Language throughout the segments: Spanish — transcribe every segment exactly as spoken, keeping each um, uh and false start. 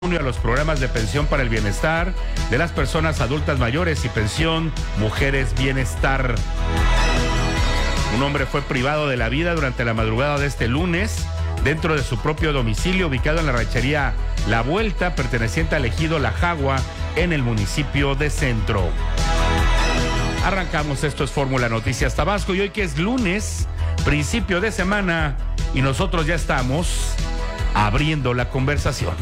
a los programas de pensión para el bienestar de las personas adultas mayores y pensión Mujeres Bienestar. Un hombre fue privado de la vida durante la madrugada de este lunes dentro de su propio domicilio ubicado en la ranchería La Vuelta, perteneciente al ejido La Jagua, en el municipio de Centro. Arrancamos, esto es Fórmula Noticias Tabasco, y hoy que es lunes, principio de semana, y nosotros ya estamos abriendo la conversación.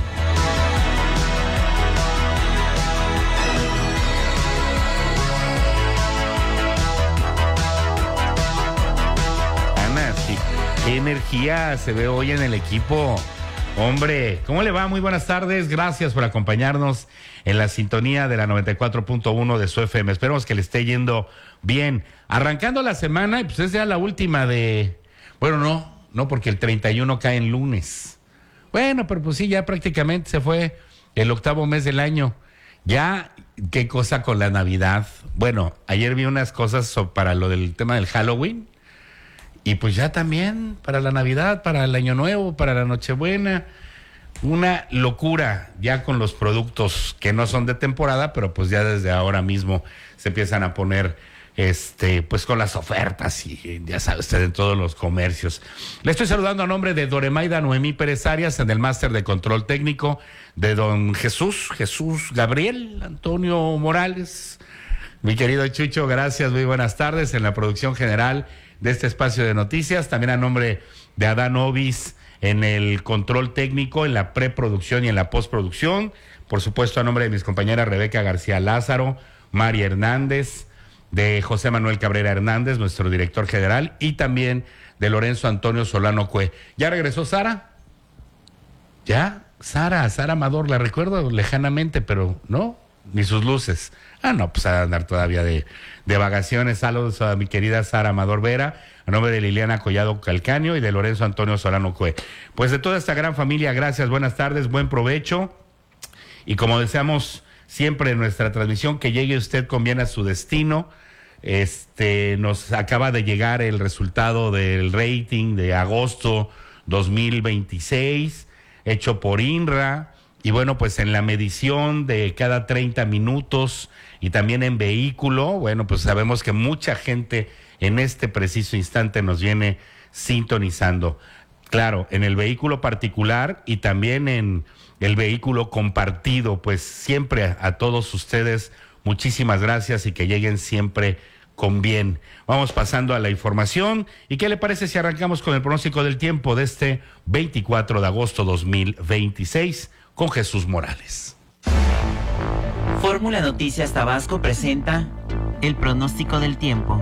Ana, sí, qué energía se ve hoy en el equipo. Hombre, ¿cómo le va? Muy buenas tardes, gracias por acompañarnos en la sintonía de la noventa y cuatro punto uno de su F M. Esperemos que le esté yendo bien. Arrancando la semana, pues es ya la última de... Bueno, no, no, porque el treinta y uno cae en lunes. Bueno, pero pues sí, ya prácticamente se fue el octavo mes del año. Ya, qué cosa con la Navidad. Bueno, ayer vi unas cosas para lo del tema del Halloween. Y pues ya también para la Navidad, para el Año Nuevo, para la Nochebuena. Una locura ya con los productos que no son de temporada, pero pues ya desde ahora mismo se empiezan a poner este pues con las ofertas y ya sabe usted en todos los comercios. Le estoy saludando a nombre de Doremaida Noemí Pérez Arias en el máster de control técnico, de don Jesús, Jesús Gabriel Antonio Morales. Mi querido Chucho, gracias, muy buenas tardes en la producción general de este espacio de noticias. También a nombre de Adán Ovis en el control técnico, en la preproducción y en la postproducción. Por supuesto, a nombre de mis compañeras Rebeca García Lázaro, Mari Hernández, de José Manuel Cabrera Hernández, nuestro director general, y también de Lorenzo Antonio Solano Cue. ¿Ya regresó Sara? ¿Ya? Sara, Sara Amador, la recuerdo lejanamente, pero no, ni sus luces. Ah, no, pues a andar todavía de, de vacaciones. Saludos a mi querida Sara Amador Vera, a nombre de Liliana Collado Calcaño y de Lorenzo Antonio Solano Cue. Pues de toda esta gran familia, gracias, buenas tardes, buen provecho. Y como deseamos siempre en nuestra transmisión, que llegue usted con bien a su destino. Este, nos acaba de llegar el resultado del rating de agosto dos mil veintiséis, hecho por INRA. Y bueno, pues en la medición de cada treinta minutos y también en vehículo, bueno, pues sabemos que mucha gente en este preciso instante nos viene sintonizando. Claro, en el vehículo particular y también en el vehículo compartido, pues siempre a, a todos ustedes, muchísimas gracias y que lleguen siempre con bien. Vamos pasando a la información. ¿Y qué le parece si arrancamos con el pronóstico del tiempo de este veinticuatro de agosto dos mil veintiséis con Jesús Morales? Fórmula Noticias Tabasco presenta el pronóstico del tiempo.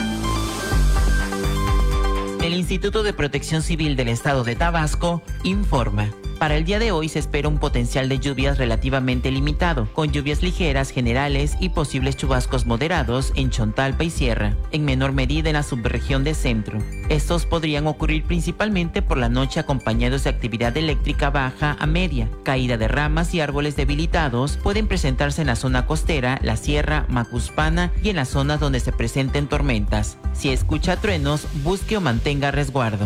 El Instituto de Protección Civil del Estado de Tabasco informa. Para el día de hoy se espera un potencial de lluvias relativamente limitado, con lluvias ligeras generales y posibles chubascos moderados en Chontalpa y Sierra, en menor medida en la subregión de Centro. Estos podrían ocurrir principalmente por la noche acompañados de actividad eléctrica baja a media. Caída de ramas y árboles debilitados pueden presentarse en la zona costera, la Sierra Macuspana y en las zonas donde se presenten tormentas. Si escucha truenos, busque o mantenga resguardo.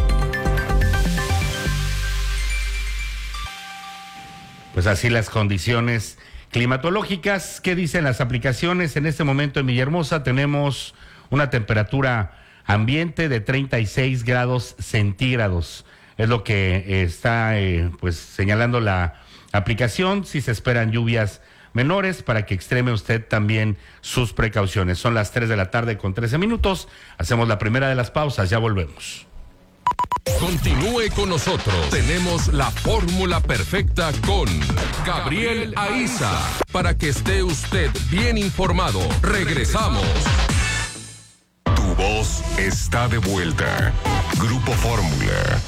Pues así las condiciones climatológicas. ¿Qué dicen las aplicaciones? En este momento en Villahermosa tenemos una temperatura ambiente de treinta y seis grados centígrados. Es lo que está eh, pues señalando la aplicación. Si se esperan lluvias menores, para que extreme usted también sus precauciones. Son las tres de la tarde con trece minutos. Hacemos la primera de las pausas, ya volvemos. Continúe con nosotros. Tenemos la fórmula perfecta con Gabriel Aiza para que esté usted bien informado. Regresamos. Tu voz está de vuelta. Grupo Fórmula.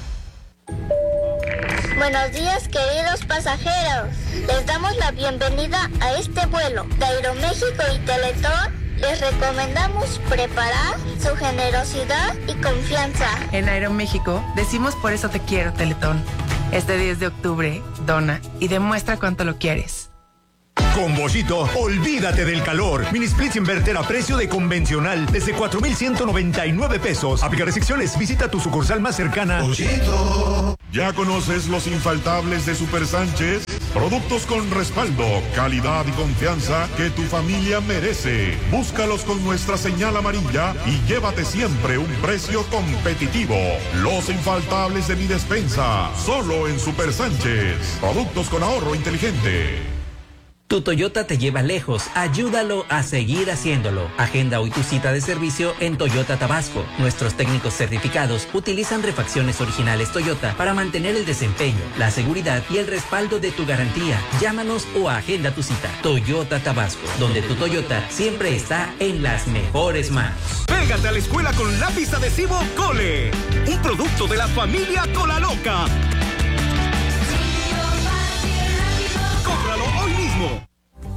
Buenos días, queridos pasajeros. Les damos la bienvenida a este vuelo de Aeroméxico y Teletón. Les recomendamos preparar su generosidad y confianza. En Aeroméxico decimos por eso te quiero, Teletón. Este diez de octubre, dona y demuestra cuánto lo quieres. Con Bollito, olvídate del calor. Mini splits inverter a precio de convencional desde cuatro mil ciento noventa y nueve pesos. Aplica restricciones. Visita tu sucursal más cercana. Bollito. ¿Ya conoces los infaltables de Super Sánchez? Productos con respaldo, calidad y confianza que tu familia merece. Búscalos con nuestra señal amarilla y llévate siempre un precio competitivo. Los infaltables de mi despensa, solo en Super Sánchez. Productos con ahorro inteligente. Tu Toyota te lleva lejos, ayúdalo a seguir haciéndolo. Agenda hoy tu cita de servicio en Toyota Tabasco. Nuestros técnicos certificados utilizan refacciones originales Toyota para mantener el desempeño, la seguridad y el respaldo de tu garantía. Llámanos o agenda tu cita. Toyota Tabasco, donde tu Toyota siempre está en las mejores manos. Pégate a la escuela con lápiz adhesivo Cole, un producto de la familia Cola Loca. Cómpralo hoy mismo.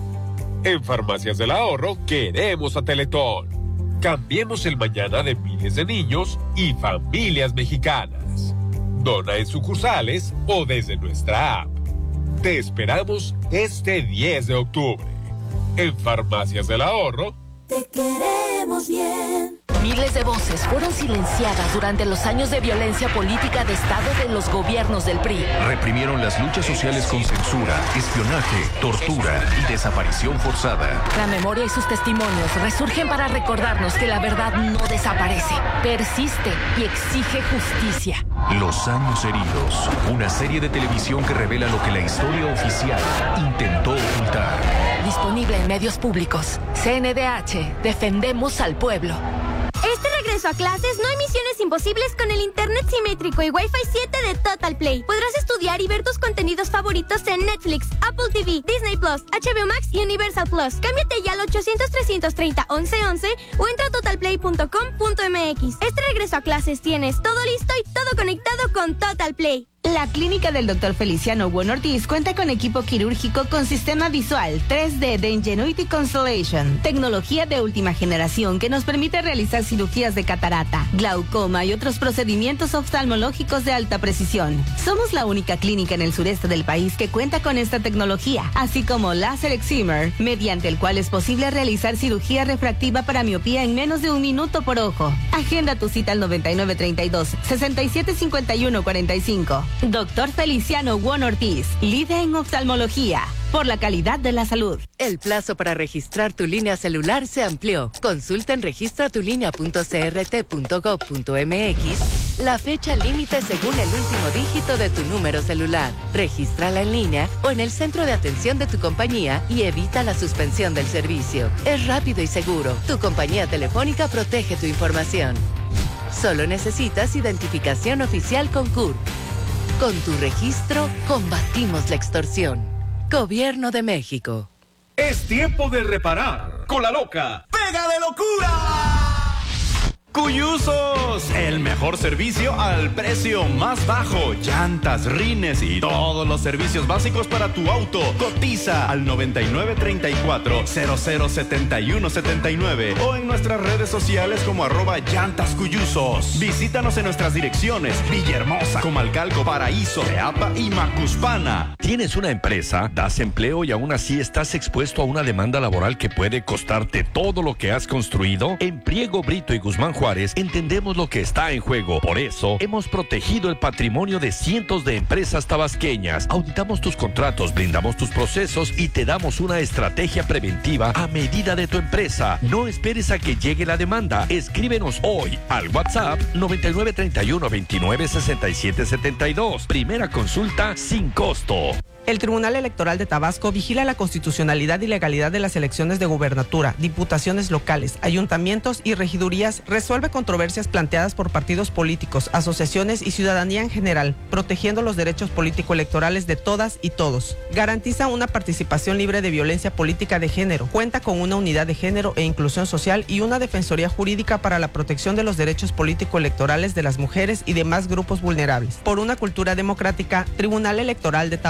En Farmacias del Ahorro queremos a Teletón. Cambiemos el mañana de miles de niños y familias mexicanas. Dona en sucursales o desde nuestra app. Te esperamos este diez de octubre. En Farmacias del Ahorro. Te queremos bien. Miles de voces fueron silenciadas durante los años de violencia política de Estado de los gobiernos del P R I. Reprimieron las luchas sociales con censura, espionaje, tortura y desaparición forzada. La memoria y sus testimonios resurgen para recordarnos que la verdad no desaparece, persiste y exige justicia. Los años heridos, una serie de televisión que revela lo que la historia oficial intentó ocultar. Disponible en medios públicos. C N D H, defendemos al pueblo. Este regreso a clases no hay misiones imposibles con el internet simétrico y Wi-Fi siete de Total Play. Podrás estudiar y ver tus contenidos favoritos en Netflix, Apple T V, Disney Plus, H B O Max y Universal Plus. Cámbiate ya al ochocientos, trescientos treinta, once once o entra a total play punto com punto m x. Este regreso a clases tienes todo listo y todo conectado con Total Play. La clínica del doctor Feliciano Bueno Ortiz cuenta con equipo quirúrgico con sistema visual tres D de Ingenuity Constellation, tecnología de última generación que nos permite realizar cirugías de catarata, glaucoma y otros procedimientos oftalmológicos de alta precisión. Somos la única clínica en el sureste del país que cuenta con esta tecnología, así como láser excimer, mediante el cual es posible realizar cirugía refractiva para miopía en menos de un minuto por ojo. Agenda tu cita al noventa y nueve treinta y dos, sesenta y siete cincuenta y uno cuarenta y cinco. Doctor Feliciano Bueno Ortiz, líder en oftalmología, por la calidad de la salud. El plazo para registrar tu línea celular se amplió. Consulta en registra tu línea punto c r t punto gov punto m x la fecha límite según el último dígito de tu número celular. Regístrala en línea o en el centro de atención de tu compañía y evita la suspensión del servicio. Es rápido y seguro. Tu compañía telefónica protege tu información. Solo necesitas identificación oficial con C U R. Con tu registro, combatimos la extorsión. Gobierno de México. Es tiempo de reparar. Cola Loca, ¡pega de locura! Cuyusos, el mejor servicio al precio más bajo. Llantas, rines y todos los servicios básicos para tu auto. Cotiza al noventa y nueve treinta y cuatro, cero cero setenta y uno setenta y nueve o en nuestras redes sociales como arroba llantas cuyusos. Visítanos en nuestras direcciones: Villahermosa, Comalcalco, Paraíso, Teapa y Macuspana. ¿Tienes una empresa, das empleo y aún así estás expuesto a una demanda laboral que puede costarte todo lo que has construido? En Priego, Brito y Guzmán Juárez entendemos lo que está en juego. Por eso hemos protegido el patrimonio de cientos de empresas tabasqueñas. Auditamos tus contratos, blindamos tus procesos y te damos una estrategia preventiva a medida de tu empresa. No esperes a que llegue la demanda. Escríbenos hoy al WhatsApp noventa y nueve treinta y uno veintinueve sesenta y siete setenta y dos. Primera consulta sin costo. El Tribunal Electoral de Tabasco vigila la constitucionalidad y legalidad de las elecciones de gubernatura, diputaciones locales, ayuntamientos y regidurías, resuelve controversias planteadas por partidos políticos, asociaciones y ciudadanía en general, protegiendo los derechos político-electorales de todas y todos. Garantiza una participación libre de violencia política de género, cuenta con una unidad de género e inclusión social y una defensoría jurídica para la protección de los derechos político-electorales de las mujeres y demás grupos vulnerables. Por una cultura democrática, Tribunal Electoral de Tabasco.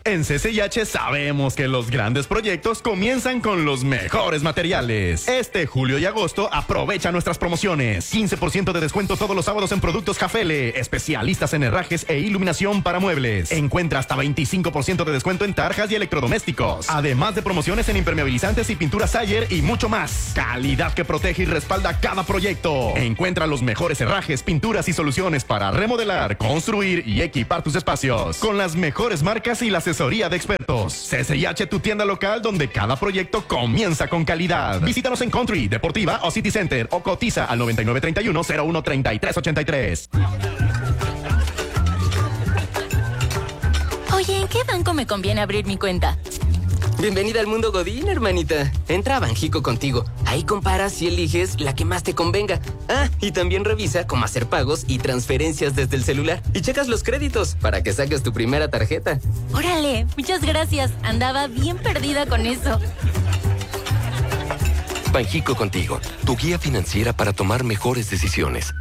En C C H sabemos que los grandes proyectos comienzan con los mejores materiales. Este julio y agosto aprovecha nuestras promociones. quince por ciento de descuento todos los sábados en productos Jafele, especialistas en herrajes e iluminación para muebles. Encuentra hasta veinticinco por ciento de descuento en tarjas y electrodomésticos. Además de promociones en impermeabilizantes y pinturas Sayer y mucho más. Calidad que protege y respalda cada proyecto. Encuentra los mejores herrajes, pinturas y soluciones para remodelar, construir y equipar tus espacios. Con las mejores marcas y la asesoría de expertos. C C H, tu tienda local donde cada proyecto comienza con calidad. Visítanos en Country, Deportiva o City Center o cotiza al noventa y nueve treinta y uno cero uno treinta y tres ochenta y tres. Oye, ¿en qué banco me conviene abrir mi cuenta? Bienvenida al mundo Godín, hermanita. Entra a Banjico Contigo. Ahí comparas y eliges la que más te convenga. Ah, y también revisa cómo hacer pagos y transferencias desde el celular. Y checas los créditos para que saques tu primera tarjeta. Órale, muchas gracias. Andaba bien perdida con eso. Banjico Contigo, tu guía financiera para tomar mejores decisiones.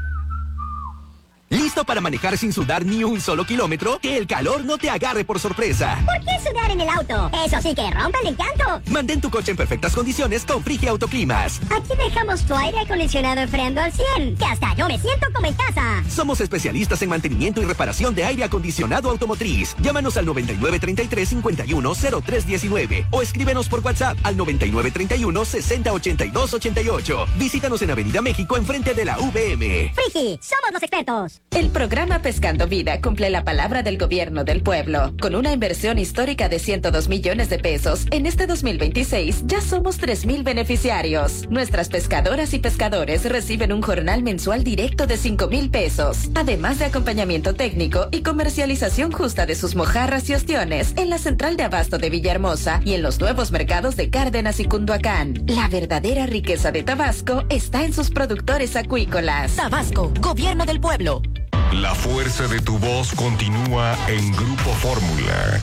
¿Listo para manejar sin sudar ni un solo kilómetro? Que el calor no te agarre por sorpresa. ¿Por qué sudar en el auto? Eso sí que rompe el encanto. Mantén tu coche en perfectas condiciones con Frigia Autoclimas. Aquí dejamos tu aire acondicionado enfriando al cien, que hasta yo me siento como en casa. Somos especialistas en mantenimiento y reparación de aire acondicionado automotriz. Llámanos al noventa y nueve treinta y tres cincuenta y uno cero tres diecinueve o escríbenos por WhatsApp al noventa y nueve treinta y uno sesenta ochenta y dos ochenta y ocho. Visítanos en Avenida México enfrente de la V M. Frigi, somos los expertos. El programa Pescando Vida cumple la palabra del gobierno del pueblo. Con una inversión histórica de ciento dos millones de pesos, en este dos mil veintiséis ya somos tres mil beneficiarios. Nuestras pescadoras y pescadores reciben un jornal mensual directo de cinco mil pesos, además de acompañamiento técnico y comercialización justa de sus mojarras y ostiones en la central de abasto de Villahermosa y en los nuevos mercados de Cárdenas y Cunduacán. La verdadera riqueza de Tabasco está en sus productores acuícolas. Tabasco, gobierno del pueblo. La fuerza de tu voz continúa en Grupo Fórmula.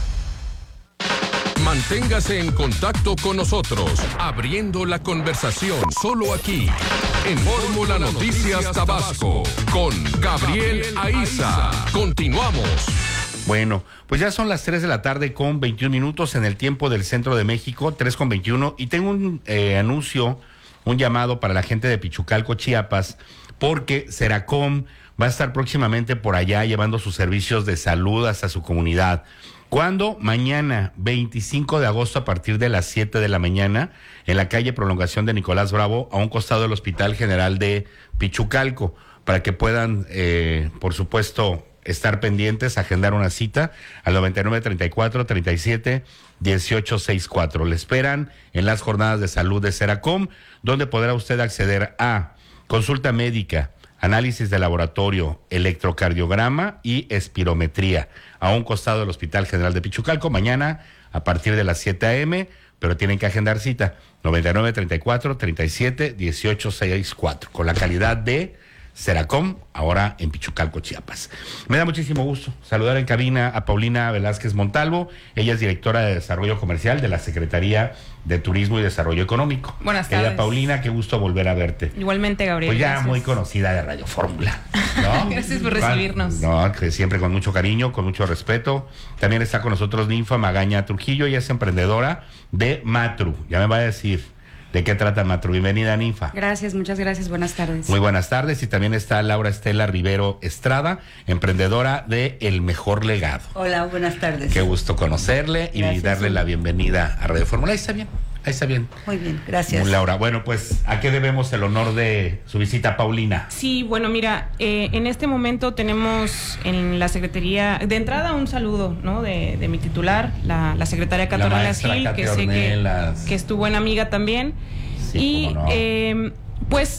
Manténgase en contacto con nosotros, abriendo la conversación solo aquí, en Fórmula Noticias Tabasco, con Gabriel Aiza. Continuamos. Bueno, pues ya son las tres de la tarde con veintiún minutos en el tiempo del centro de México, tres con veintiuno, y tengo un eh, anuncio, un llamado para la gente de Pichucalco, Chiapas, porque Seracom va a estar próximamente por allá llevando sus servicios de salud hasta su comunidad. ¿Cuándo? Mañana, veinticinco de agosto, a partir de las siete de la mañana, en la calle Prolongación de Nicolás Bravo, a un costado del Hospital General de Pichucalco, para que puedan, eh, por supuesto, estar pendientes, agendar una cita al noventa y nueve treinta y cuatro treinta y siete dieciocho sesenta y cuatro. Le esperan en las jornadas de salud de Seracom, donde podrá usted acceder a consulta médica, análisis de laboratorio, electrocardiograma y espirometría, a un costado del Hospital General de Pichucalco, mañana a partir de las siete a eme, pero tienen que agendar cita, noventa y nueve treinta y cuatro treinta y siete dieciocho sesenta y cuatro, con la calidad de Seracom, ahora en Pichucalco, Chiapas. Me da muchísimo gusto saludar en cabina a Paulina Velázquez Montalvo. Ella es directora de Desarrollo Comercial de la Secretaría de Turismo y Desarrollo Económico. Buenas tardes. Ella, Paulina, qué gusto volver a verte. Igualmente, Gabriel. Pues ya gracias. muy conocida de Radio Fórmula, ¿no? Gracias por recibirnos. No, que siempre con mucho cariño, con mucho respeto. También está con nosotros Ninfa Magaña Trujillo. Ella es emprendedora de Matru. Ya me va a decir de qué trata Matru. Bienvenida, Ninfa. Gracias, muchas gracias. Buenas tardes. Muy buenas tardes. Y también está Laura Estela Rivero Estrada, emprendedora de El Mejor Legado. Hola, buenas tardes. Qué gusto conocerle y Gracias, darle sí. la bienvenida a Radio Fórmula. Ahí está bien, ahí está bien. Muy bien, gracias. Laura, bueno, pues, ¿a qué debemos el honor de su visita, Paulina? Sí, bueno, mira, eh, en este momento tenemos en la Secretaría, de entrada un saludo, ¿no? De, de mi titular, la, la secretaria Cata Ornelas Gil, que sé que, que es tu buena amiga también. Sí, y cómo no. eh, pues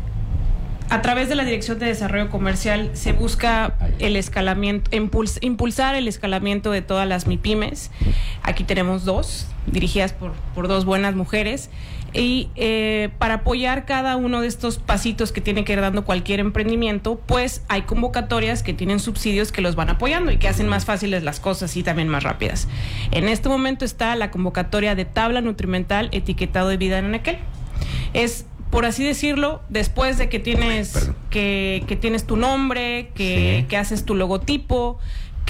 a través de la Dirección de Desarrollo Comercial se busca el escalamiento, impuls, impulsar el escalamiento de todas las MIPYMES. Aquí tenemos dos, dirigidas por, por dos buenas mujeres. Y eh, para apoyar cada uno de estos pasitos que tiene que ir dando cualquier emprendimiento, pues hay convocatorias que tienen subsidios que los van apoyando y que hacen más fáciles las cosas y también más rápidas. En este momento está la convocatoria de tabla nutrimental etiquetado de vida en anaquel. Es, por así decirlo, después de que tienes que, que tienes tu nombre, que, sí. que haces tu logotipo,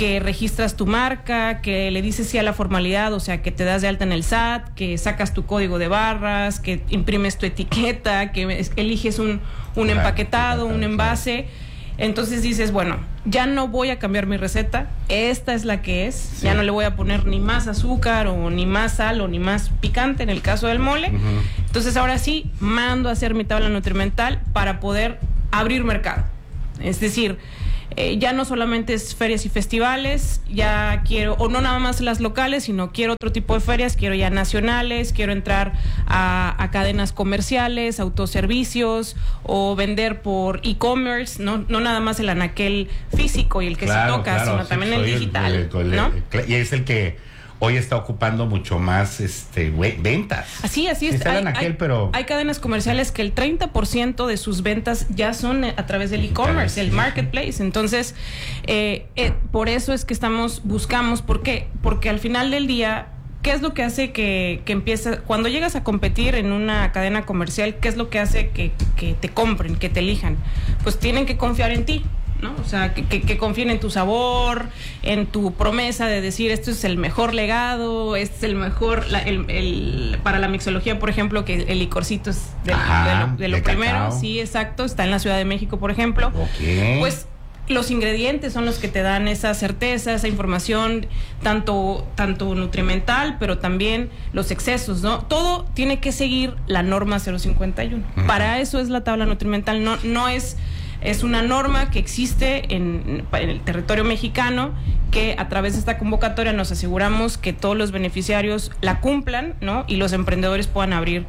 que registras tu marca, que le dices sí a la formalidad, o sea, que te das de alta en el S A T, que sacas tu código de barras, que imprimes tu etiqueta, que eliges un, un claro, empaquetado, claro, un envase. Claro. Entonces dices, bueno, ya no voy a cambiar mi receta, esta es la que es, sí. ya no le voy a poner ni más azúcar o ni más sal o ni más picante en el caso del mole. Uh-huh. Entonces ahora sí, mando a hacer mi tabla nutrimental para poder abrir mercado. Es decir, eh, ya no solamente es ferias y festivales, ya quiero, o no nada más las locales, sino quiero otro tipo de ferias, quiero ya nacionales, quiero entrar a, a cadenas comerciales, autoservicios, o vender por e-commerce, no, no nada más el anaquel físico y el que claro, se toca, claro, sino sí, también el digital. El, el, el, ¿no? el, y es el que hoy está ocupando mucho más este ventas. Así, así es. Hay, aquel, hay, pero... hay cadenas comerciales que el treinta por ciento de sus ventas ya son a través del e-commerce, el marketplace. Entonces, eh, eh, por eso es que estamos, buscamos, ¿por qué? Porque al final del día, ¿qué es lo que hace que, que empieza, cuando llegas a competir en una cadena comercial, qué es lo que hace que, que te compren, que te elijan? Pues tienen que confiar en ti, ¿no? O sea, que, que, que confíen en tu sabor, en tu promesa de decir esto es el mejor legado, este es el mejor, la, el, el, para la mixología, por ejemplo, que el licorcito es de, Ajá, de lo, de lo de primero, cacao. Sí, exacto, está en la Ciudad de México, por ejemplo. Okay. Pues los ingredientes son los que te dan esa certeza, esa información, tanto, tanto nutrimental, pero también los excesos, ¿no? Todo tiene que seguir la norma cero cincuenta y uno. Uh-huh. Para eso es la tabla nutrimental, no, no es... Es una norma que existe en, en el territorio mexicano, que a través de esta convocatoria nos aseguramos que todos los beneficiarios la cumplan, ¿no? Y los emprendedores puedan abrir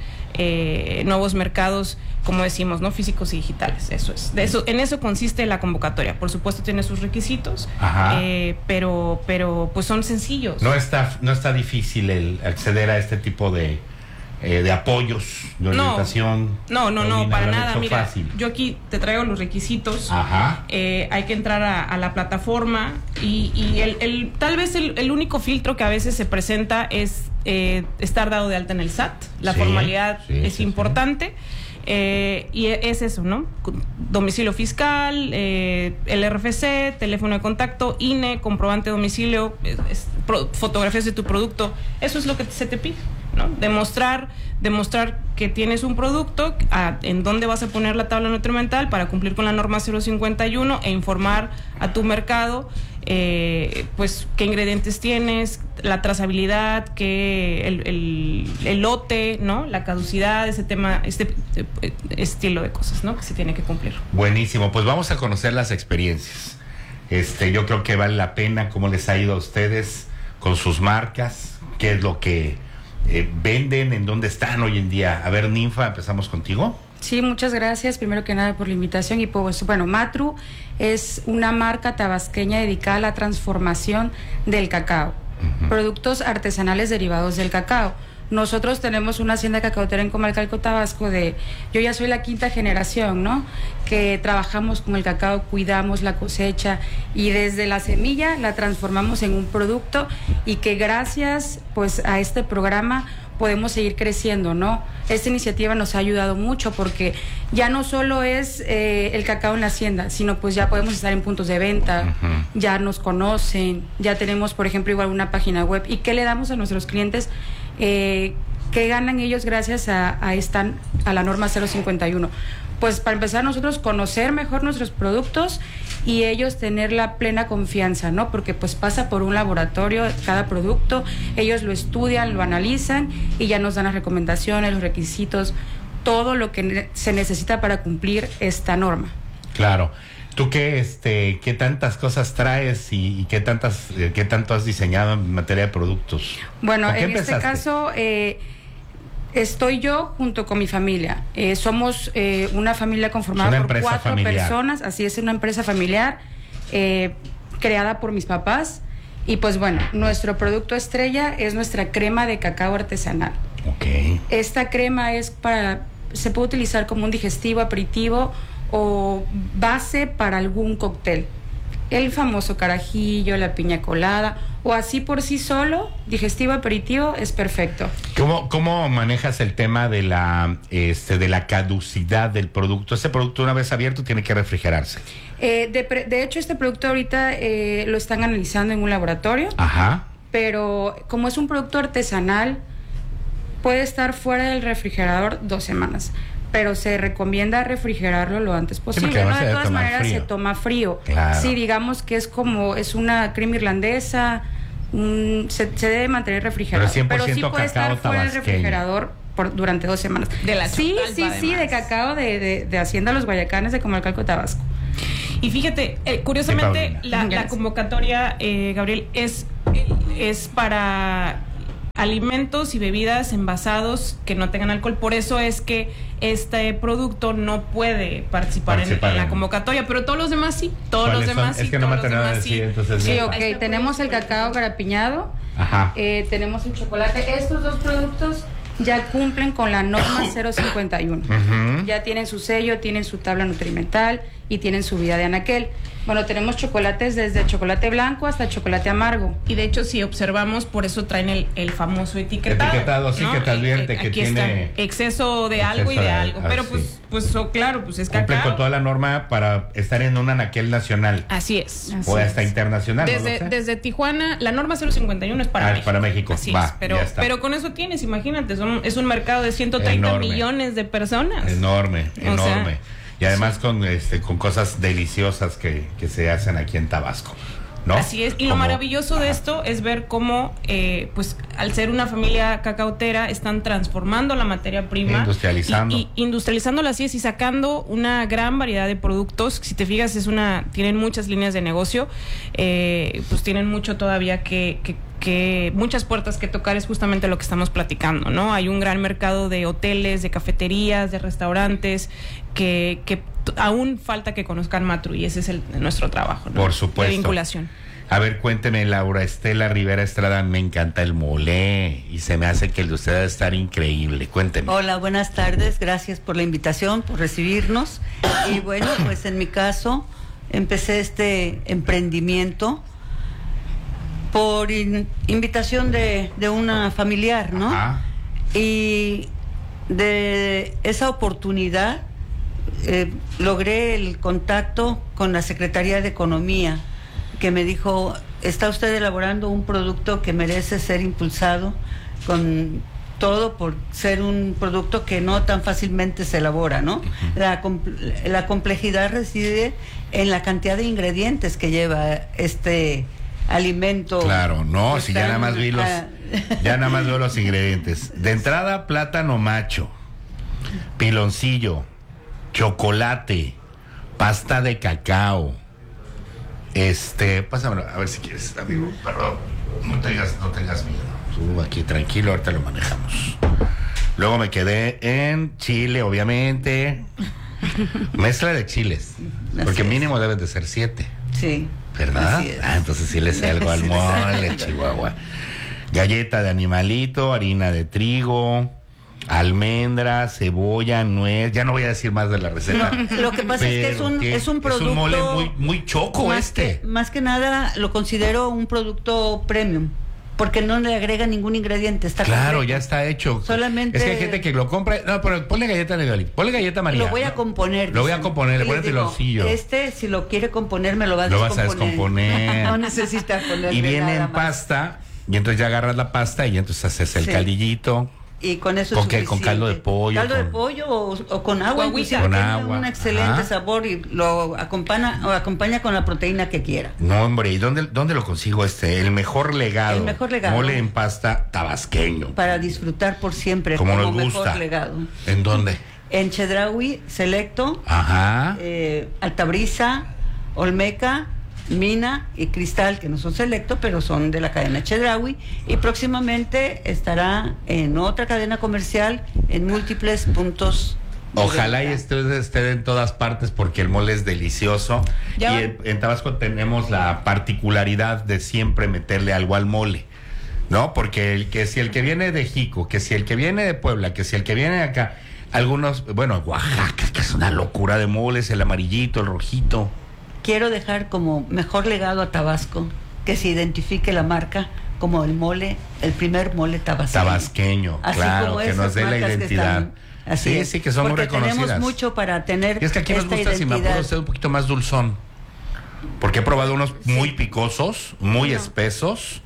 eh, nuevos mercados, como decimos, ¿no? Físicos y digitales. Eso es. De eso, en eso consiste la convocatoria. Por supuesto tiene sus requisitos, eh, pero, pero pues son sencillos. No está, no está difícil el acceder a este tipo de Eh, de apoyos, de orientación. No, no, no, no para nada. Mira, fácil. Yo aquí te traigo los requisitos. Ajá. Eh, hay que entrar a, a la plataforma y, y el, el, tal vez el, el único filtro que a veces se presenta es eh, estar dado de alta en el S A T. La sí, formalidad sí, es sí, importante. Sí. Eh, y es eso, ¿no? Domicilio fiscal, eh, el R F C, teléfono de contacto, I N E, comprobante de domicilio, es, es, pro, fotografías de tu producto. Eso es lo que se te pide, ¿no? Demostrar, demostrar que tienes un producto, a, en dónde vas a poner la tabla nutrimental para cumplir con la norma cero cincuenta y uno e informar a tu mercado, eh, pues, qué ingredientes tienes, la trazabilidad, que el, el, el lote, ¿no? La caducidad, ese tema, este eh, estilo de cosas, ¿no? Que se tiene que cumplir. Buenísimo, pues vamos a conocer las experiencias. Este, yo creo que vale la pena cómo les ha ido a ustedes con sus marcas, qué es lo que Eh, venden, en dónde están hoy en día. A ver, Ninfa, empezamos contigo. Sí, muchas gracias, primero que nada por la invitación. Y pues, bueno, Matru es una marca tabasqueña dedicada a la transformación del cacao, uh-huh. productos artesanales derivados del cacao. Nosotros tenemos una hacienda cacautera en Comalcalco, Tabasco, de, yo ya soy la quinta generación, ¿no? Que trabajamos con el cacao, cuidamos la cosecha y desde la semilla la transformamos en un producto y que gracias, pues, a este programa podemos seguir creciendo, ¿no? Esta iniciativa nos ha ayudado mucho porque ya no solo es eh, el cacao en la hacienda, sino pues ya podemos estar en puntos de venta, uh-huh. ya nos conocen, ya tenemos, por ejemplo, igual una página web. ¿Y qué le damos a nuestros clientes? Eh, ¿Qué ganan ellos gracias a, a, esta, a la norma cero cincuenta y uno? Pues para empezar nosotros conocer mejor nuestros productos y ellos tener la plena confianza, ¿no? Porque pues pasa por un laboratorio cada producto, ellos lo estudian, lo analizan y ya nos dan las recomendaciones, los requisitos, todo lo que ne- se necesita para cumplir esta norma. Claro. ¿Tú qué, este, qué tantas cosas traes y, y qué tantas, eh, qué tanto has diseñado en materia de productos? Bueno, en empezaste? este caso eh, estoy yo junto con mi familia. Eh, somos eh, una familia conformada por cuatro familiar. personas. Así es, una empresa familiar eh, creada por mis papás. Y pues bueno, nuestro producto estrella es nuestra crema de cacao artesanal. Okay. Esta crema es para, se puede utilizar como un digestivo, aperitivo o base para algún cóctel. el famoso carajillo, la piña colada, o así por sí solo, digestivo aperitivo, es perfecto. ¿Cómo, cómo manejas el tema de la, este, de la caducidad del producto? Ese producto, una vez abierto, tiene que refrigerarse. Eh, de, pre- de hecho, este producto ahorita eh, lo están analizando en un laboratorio. Ajá. Pero como es un producto artesanal, puede estar fuera del refrigerador dos semanas. Pero se recomienda refrigerarlo lo antes posible. Sí, ¿no? De todas maneras frío. se toma frío. Claro. Sí, digamos que es como, es una crema irlandesa, un, se, se debe mantener refrigerado. Pero cien por ciento sí puede estar cacao fuera del tabasqueño. refrigerador por, durante dos semanas. De la sí, Chotalpa, sí, sí, además. de cacao de, de, de Hacienda Los Guayacanes de Comalcalco, Tabasco. Y fíjate, eh, curiosamente, Sí, la, la Gracias. convocatoria, eh, Gabriel, es, es para alimentos y bebidas envasados que no tengan alcohol. Por eso es que este producto no puede participar, Participar en, en la en- convocatoria, pero todos los demás sí. Todos los ¿Cuáles son? demás sí. Es que no me todos los atrevo a demás decir, sí. entonces, Sí, ya. ok, tenemos el cacao garapiñado, Ajá. eh, tenemos el chocolate. Estos dos productos ya cumplen con la norma cero cincuenta y uno. Ujú. Ya tienen su sello, tienen su tabla nutrimental y tienen su vida de anaquel. Bueno, tenemos chocolates desde chocolate blanco hasta chocolate amargo. Y de hecho, si observamos, por eso traen el, el famoso etiquetado. Etiquetado, sí, ¿no? que te advierte Eh, que aquí tiene está, exceso de algo y exceso de de- algo. ah, Pero sí. pues, pues oh, claro, pues es Cumple cacao. con toda la norma para estar en un anaquel nacional. Así es. O hasta internacional, ¿no? Desde, Lo sé. desde Tijuana, la norma cero cincuenta y uno es para Ah, es México. para México. Así Va, es, pero, ya está. pero con eso tienes, imagínate, son, es un mercado de ciento treinta Enorme. millones de personas. Enorme, O sea, enorme. Y además con este con cosas deliciosas que, que se hacen aquí en Tabasco, ¿no? Así es, y lo Como- maravilloso de esto es ver cómo, eh, pues, al ser una familia cacautera, están transformando la materia prima. Industrializando. Y, y industrializándola, así es, y sacando una gran variedad de productos. Si te fijas, es una, tienen muchas líneas de negocio, eh, pues tienen mucho todavía que, que, que, muchas puertas que tocar, es justamente lo que estamos platicando, ¿no? Hay un gran mercado de hoteles, de cafeterías, de restaurantes, que, que t- aún falta que conozcan Matru, y ese es el, nuestro trabajo, ¿no? Por supuesto. De vinculación. A ver, cuénteme, Laura Estela Rivera Estrada, me encanta el mole y se me hace que el de usted debe estar increíble. Cuénteme. Hola, buenas tardes. Gracias por la invitación, por recibirnos. Y bueno, pues en mi caso empecé este emprendimiento por in- invitación de, de una familiar, ¿no? Ajá. Y de esa oportunidad eh, logré el contacto con la Secretaría de Economía, que me dijo, está usted elaborando un producto que merece ser impulsado con todo por ser un producto que no tan fácilmente se elabora, ¿no? La, compl- la complejidad reside en la cantidad de ingredientes que lleva este alimento. Claro, no, si ya Están, nada más vi los, ah, ya nada más veo los ingredientes. De entrada, plátano macho, piloncillo, chocolate, pasta de cacao. Este, pásamelo, a ver si quieres, amigo, perdón, no tengas, no tengas miedo. Tú aquí tranquilo, ahorita lo manejamos. Luego me quedé en chile, obviamente. Mezcla de chiles, porque es. mínimo deben de ser siete. Sí. ¿Verdad? Así es. Ah, entonces sí le sé algo al Sí le mole, sé. Chihuahua. Galleta de animalito, harina de trigo, almendra, cebolla, nuez. Ya no voy a decir más de la receta. No, lo que pasa es que es Pero un, que es un producto. Es un mole muy, muy choco más este. Que, más que nada lo considero un producto premium, porque no le agrega ningún ingrediente. Está Claro, completo. ya está hecho. Solamente- Es que hay gente que lo compra. No, pero ponle galleta de galito. Ponle galleta María. Lo voy a componer. Lo voy a dicen. componer, le Y les pones digo, piloncillo. Este, si lo quiere componer, me lo va a Lo vas a descomponer. descomponer. No necesita ponerle Y viene nada en más. pasta. Y entonces ya agarras la pasta y entonces haces el Sí. caldillito. Y con eso ¿Con es qué? ¿Con suficiente. caldo de pollo? Caldo de con- pollo o, o con agua. O agüita. inclusive, Con tiene agua, un excelente ajá. sabor y lo acompaña, o acompaña con la proteína que quiera. No, hombre, ¿y dónde, dónde lo consigo este? El mejor legado. El mejor legado. Mole en pasta tabasqueño. Para disfrutar por siempre Como como nos mejor gusta. legado. ¿En dónde? En Chedraui, Selecto, Ajá. eh, Altabrisa, Olmeca, Mina y Cristal, que no son Selecto, pero son de la cadena Chedraui, y próximamente estará en otra cadena comercial en múltiples puntos. de Ojalá y venta. esté, esté en todas partes porque el mole es delicioso. Ya Y van- en, en Tabasco tenemos la particularidad de siempre meterle algo al mole, ¿no? Porque el que si el que viene de Jico, que si el que viene de Puebla, que si el que viene de acá, algunos, bueno, Oaxaca, que es una locura de moles, el amarillito, el rojito. quiero dejar como mejor legado a Tabasco, que se identifique la marca como el mole, el primer mole tabasqueño. Tabasqueño, Así claro, como que esas nos dé la marcas que identidad. están- así Sí, es, sí, que somos porque reconocidas. tenemos mucho para tener Y es que aquí nos esta gusta, si me identidad. apuro usted, un poquito más dulzón. Porque he probado unos muy picosos, muy espesos,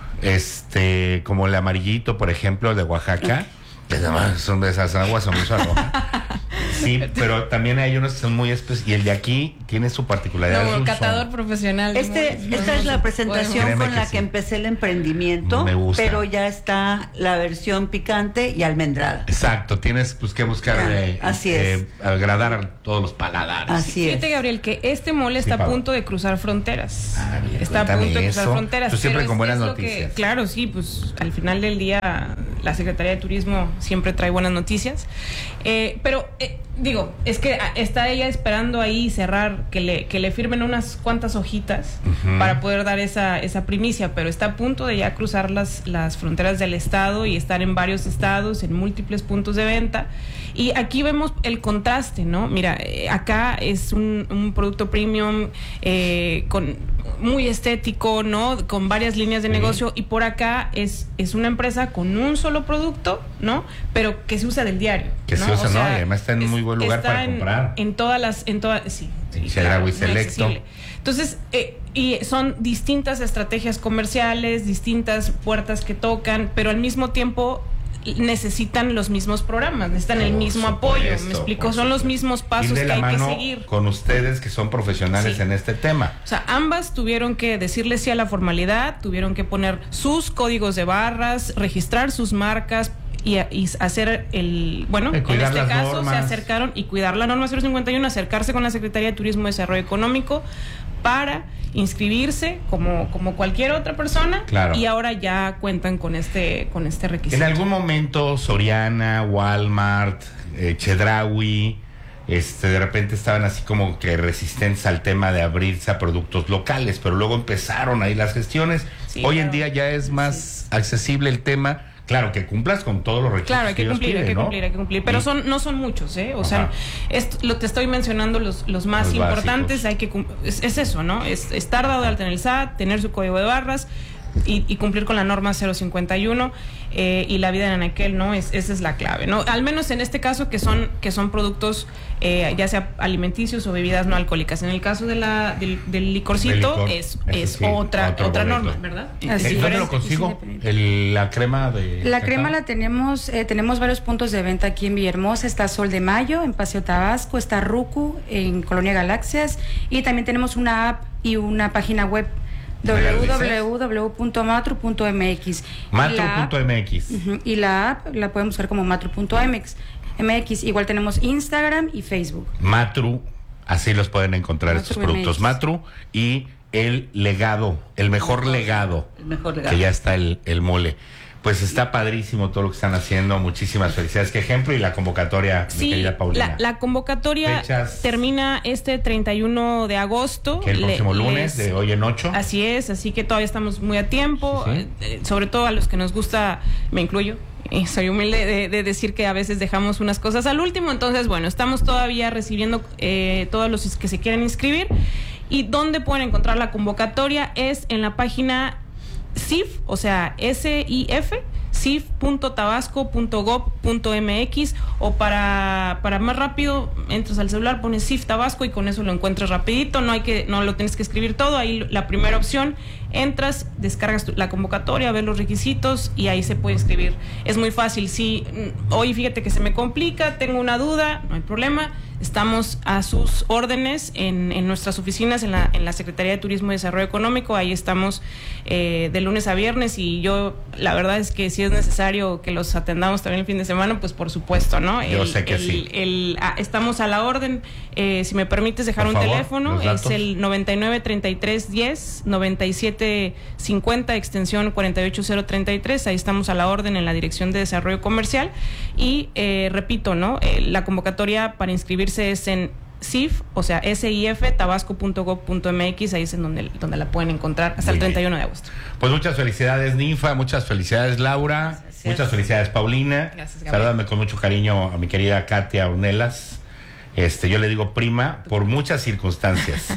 este, como el amarillito, por ejemplo, de Oaxaca, que además son de esas aguas, son muy roja. Sí, pero también hay unos que son muy espesos, y el de aquí tiene su particularidad. No, dulzón. catador profesional. Este, No, esta no, es la no, presentación Créeme con que la sí. que empecé el emprendimiento, Me gusta. pero ya está la versión picante y almendrada. Exacto, tienes pues que buscar Ya, eh, así eh, es. agradar a todos los paladares. Así es. Fíjate, Gabriel, que este mole Sí, está a Pablo. punto de cruzar fronteras. mira, está a cuéntame punto de cruzar eso. fronteras. Tú siempre pero con es- buenas es lo que- noticias. claro, sí, pues al final del día la Secretaría de Turismo siempre trae buenas noticias. Eh, pero, eh, digo, es que ah, está ella esperando ahí cerrar, que le, que le firmen unas cuantas hojitas Ujú. para poder dar esa, esa primicia, pero está a punto de ya cruzar las, las fronteras del estado y estar en varios estados, en múltiples puntos de venta. Y aquí vemos el contraste, ¿no? Mira, eh, acá es un, un producto premium eh, con muy estético, ¿no? Con varias líneas de Sí. negocio, y por acá es, es una empresa con un solo producto, ¿no? Pero que se usa del diario. Que ¿no? se usa, O sea, ¿no? Y además está en es- muy buen lugar está para en- comprar. En todas las, en todas, sí. sí, Chedraui muy Selecto. accesible. Entonces, eh, y son distintas estrategias comerciales, distintas puertas que tocan, pero al mismo tiempo necesitan los mismos programas, necesitan el Por mismo apoyo, supuesto, me explico, por son los supuesto. mismos Ir pasos de que la hay que mano seguir. con ustedes que son profesionales Sí. en este tema. O sea, ambas tuvieron que decirle sí a la formalidad, tuvieron que poner sus códigos de barras, registrar sus marcas y, y hacer el, bueno, Y en cuidar este las caso normas. se acercaron y cuidar la norma cero cincuenta y uno, acercarse con la Secretaría de Turismo y Desarrollo Económico para inscribirse como, como cualquier otra persona. Claro. Y ahora ya cuentan con este, con este requisito. En algún momento Soriana, Walmart, eh, Chedraui, este, de repente estaban así como que resistentes al tema de abrirse a productos locales, pero luego empezaron ahí las gestiones. Sí, Hoy en claro. día ya es más accesible el tema. Claro, que cumplas con todos los requisitos. Claro, hay que ellos cumplir, hay piden, que ¿no? cumplir, hay que cumplir. Pero Y- son, no son muchos, ¿eh? O Ajá. sea, esto, lo te estoy mencionando los, los más Los importantes, básicos. hay que cum- es, es eso, ¿no? Es estar dado de alta en el S A T, tener su código de barras y, y cumplir con la norma cero cincuenta y uno eh, y la vida en aquel, ¿no? Es, esa es la clave, ¿no? Al menos en este caso que son, que son productos eh, ya sea alimenticios o bebidas no alcohólicas. En el caso de la, del, del licorcito Del licor, es, ese es sí, otra, otro otra boleto. norma, ¿verdad? Así ¿En es. ¿Dónde lo consigo? El- la crema de La cacao. crema la tenemos, eh, tenemos varios puntos de venta aquí en Villahermosa. Está Sol de Mayo, en Paseo Tabasco, está Rucu, en Colonia Galaxias, y también tenemos una app y una página web, ¿Me la dices? w w w punto matru punto m x. Matru Y la app- punto m x. Ujú, y la app la pueden buscar como matru punto m x. M X. Igual tenemos Instagram y Facebook. Matru, así los pueden encontrar Matru estos productos. M X. Matru y el legado, el mejor legado, El mejor legado. que ya está el, el mole. Pues está padrísimo todo lo que están haciendo. Muchísimas felicidades. Qué ejemplo, y la convocatoria, mi Sí, querida Paulina. la, la convocatoria Fechas. termina este treinta y uno de agosto. Que el Le- próximo lunes, les- de hoy en ocho. Así es, así que todavía estamos muy a tiempo, Sí, sí. eh, eh, sobre todo a los que nos gusta, me incluyo. Y soy humilde de, de decir que a veces dejamos unas cosas al último, entonces bueno, estamos todavía recibiendo eh, todos los que se quieren inscribir. ¿Y dónde pueden encontrar la convocatoria? Es en la página S I F, o sea, S I F, S I F punto tabasco punto gob punto m x, o para, para más rápido, entras al celular, pones S I F Tabasco y con eso lo encuentras rapidito, no hay que, no lo tienes que escribir todo, ahí la primera opción, entras, descargas tu- la convocatoria, ves los requisitos y ahí se puede escribir. Es muy fácil, si mm, hoy fíjate que se me complica, tengo una duda, no hay problema. Estamos a sus órdenes en, en nuestras oficinas, en la, en la Secretaría de Turismo y Desarrollo Económico. Ahí estamos eh, de lunes a viernes, y yo, la verdad es que si es necesario que los atendamos también el fin de semana, pues por supuesto, ¿no? Yo sé que el- sí. el- ah, estamos a la orden. Eh, si me permites dejar Por un favor, teléfono, los es datos. el noventa y nueve treinta y tres diez noventa y siete cincuenta, extensión cuarenta y ocho cero treinta y tres. Ahí estamos a la orden en la Dirección de Desarrollo Comercial. Y eh, repito, ¿no? Eh, la convocatoria para inscribirse es en S I F, o sea, S I F tabasco punto gob punto m x. Ahí es en donde, donde la pueden encontrar hasta Muy el treinta y bien. uno de agosto. Pues muchas felicidades, Ninfa, muchas felicidades, Laura, muchas felicidades, Paulina. Gracias, Gabriel. Salúdame con mucho cariño a mi querida Katia Ornelas. Este, yo le digo prima por muchas circunstancias.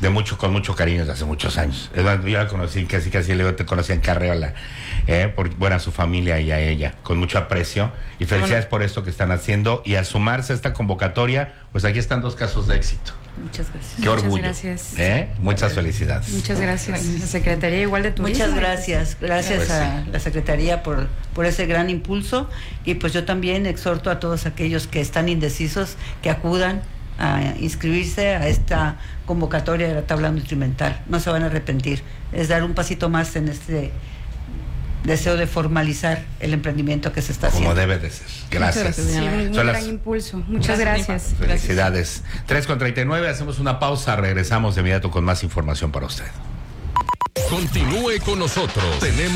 de mucho, con mucho cariño desde hace muchos años. Es más, yo la conocí, casi casi le te conocí en Carreola, eh, por buena su familia y a ella, con mucho aprecio. Y felicidades por esto que están haciendo. Y al sumarse a esta convocatoria, pues aquí están dos casos de éxito. Muchas gracias. Qué orgullo. Muchas gracias. ¿Eh? Muchas felicidades. Muchas gracias. La Secretaría igual de Turismo. Muchas gracias. Gracias Pues a sí. la Secretaría por, por ese gran impulso. Y pues yo también exhorto a todos aquellos que están indecisos que acudan a inscribirse a esta convocatoria de la tabla nutrimental. No se van a arrepentir. Es dar un pasito más en este deseo de formalizar el emprendimiento que se está haciendo. Como debe de ser. Gracias. Sí, un, un Son gran las- impulso. Muchas gracias. Felicidades. tres con treinta y nueve, hacemos una pausa, regresamos de inmediato con más información para usted. Continúe con nosotros. Tenemos